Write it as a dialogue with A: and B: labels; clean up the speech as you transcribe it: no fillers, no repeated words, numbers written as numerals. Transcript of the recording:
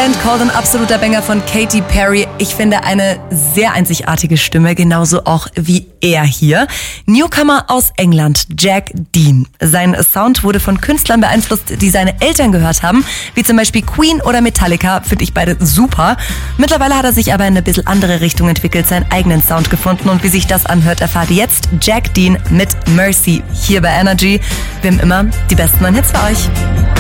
A: Band Called ein absoluter Banger von Katy Perry. Ich finde eine sehr einzigartige Stimme, genauso auch wie er hier. Newcomer aus England, Jack Dean. Sein Sound wurde von Künstlern beeinflusst, die seine Eltern gehört haben, wie zum Beispiel Queen oder Metallica, finde ich beide super. Mittlerweile hat er sich aber in eine bisschen andere Richtung entwickelt, seinen eigenen Sound gefunden und wie sich das anhört, erfahrt ihr jetzt Jack Dean mit Mercy hier bei Energy. Wir haben immer die besten neuen Hits für euch.